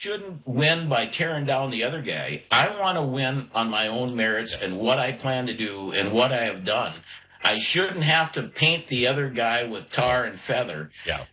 shouldn't win by tearing down the other guy. I want to win on my own merits and what I plan to do and what I have done. I shouldn't have to paint the other guy with tar and feather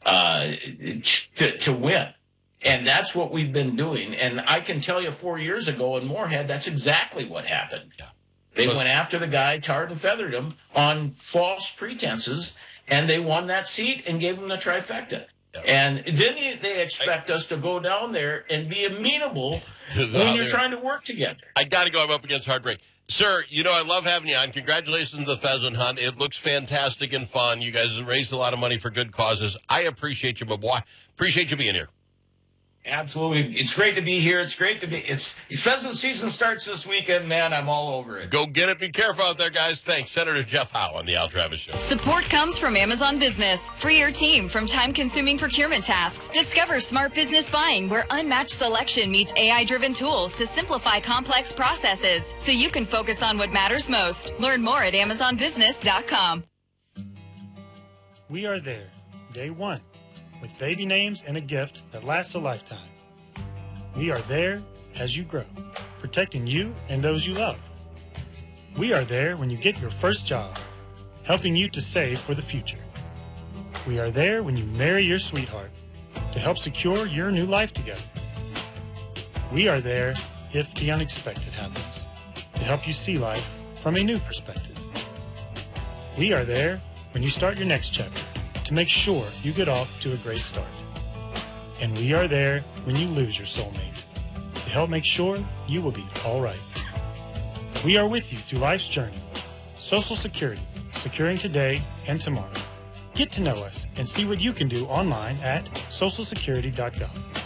to win. And that's what we've been doing. And I can tell you 4 years ago in Moorhead, that's exactly what happened. Yeah. They went after the guy, tarred and feathered him on false pretenses, and they won that seat and gave him the trifecta. Yep. And then they expect us to go down there and be amenable when you're trying to work together. I got to go. I'm up against Heartbreak. Sir, you know, I love having you on. Congratulations on the pheasant hunt. It looks fantastic and fun. You guys have raised a lot of money for good causes. I appreciate you, but appreciate you being here. Absolutely. It's great to be here. It's great to be. Pheasant season starts this weekend, man. I'm all over it. Go get it. Be careful out there, guys. Thanks. Senator Jeff Howe on the Al Travis Show. Support comes from Amazon Business. Free your team from time-consuming procurement tasks. Discover smart business buying where unmatched selection meets AI-driven tools to simplify complex processes so you can focus on what matters most. Learn more at AmazonBusiness.com. We are there, day one, with baby names and a gift that lasts a lifetime. We are there as you grow, protecting you and those you love. We are there when you get your first job, helping you to save for the future. We are there when you marry your sweetheart, to help secure your new life together. We are there if the unexpected happens, to help you see life from a new perspective. We are there when you start your next chapter, to make sure you get off to a great start. And we are there when you lose your soulmate, to help make sure you will be all right. We are with you through life's journey. Social Security, securing today and tomorrow. Get to know us and see what you can do online at socialsecurity.gov.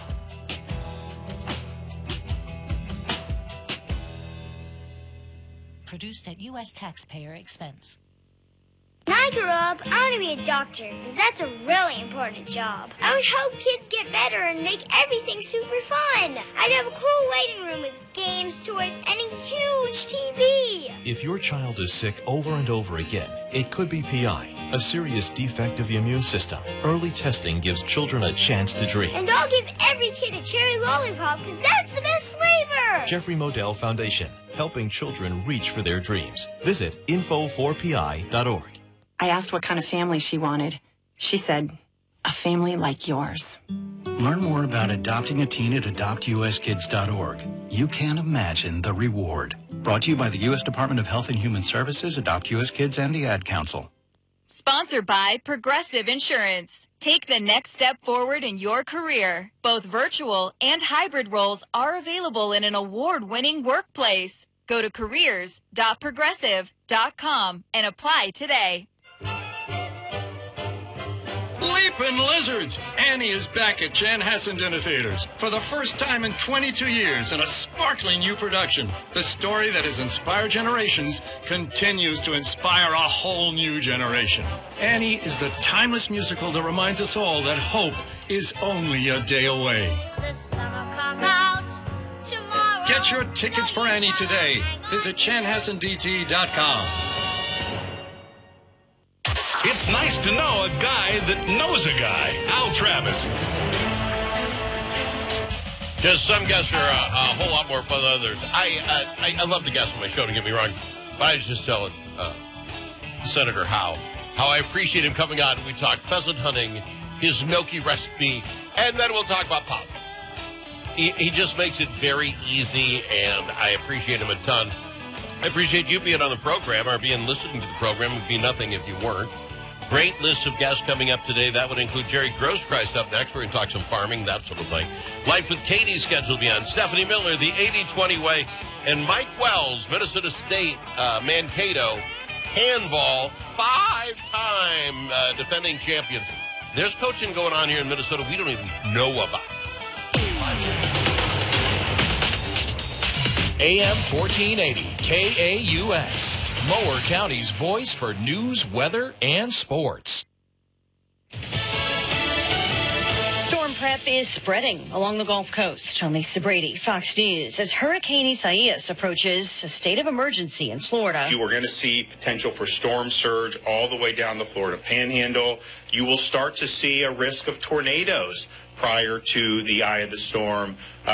Produced at U.S. taxpayer expense. When I grow up, I want to be a doctor, because that's a really important job. I would hope kids get better and make everything super fun. I'd have a cool waiting room with games, toys, and a huge TV. If your child is sick over and over again, it could be PI, a serious defect of the immune system. Early testing gives children a chance to dream. And I'll give every kid a cherry lollipop, because that's the best flavor. Jeffrey Modell Foundation, helping children reach for their dreams. Visit info4pi.org. I asked what kind of family she wanted. She said, a family like yours. Learn more about adopting a teen at adoptuskids.org. You can't imagine the reward. Brought to you by the U.S. Department of Health and Human Services, Adopt U.S. Kids, and the Ad Council. Sponsored by Progressive Insurance. Take the next step forward in your career. Both virtual and hybrid roles are available in an award-winning workplace. Go to careers.progressive.com and apply today. Leapin' Lizards! Annie is back at Chanhassen Dinner Theaters for the first time in 22 years in a sparkling new production. The story that has inspired generations continues to inspire a whole new generation. Annie is the timeless musical that reminds us all that hope is only a day away. The sun will come out tomorrow. Get your tickets for Annie today. Visit chanhassendt.com. It's nice to know a guy that knows a guy. Al Travis. Just some guests are a whole lot more fun than others. I love the guests on my show, don't get me wrong. But I was just telling Senator Howe how I appreciate him coming on. We talked pheasant hunting, his gnocchi recipe, and then we'll talk about pop. He just makes it very easy, and I appreciate him a ton. I appreciate you being on the program or listening to the program. It would be nothing if you weren't. Great list of guests coming up today. That would include Jerry Grosskreis up next. We're going to talk some farming, that sort of thing. Life with Katie's schedule will be on. Stephanie Miller, the 80-20 way. And Mike Wells, Minnesota State, Mankato, handball, 5-time defending champions. There's coaching going on here in Minnesota we don't even know about. AM 1480, KAUS. Mower County's voice for news, weather, and sports. Storm prep is spreading along the Gulf Coast. I'm Lisa Brady, Fox News. As Hurricane Isaias approaches a state of emergency in Florida. You are going to see potential for storm surge all the way down the Florida Panhandle. You will start to see a risk of tornadoes prior to the eye of the storm.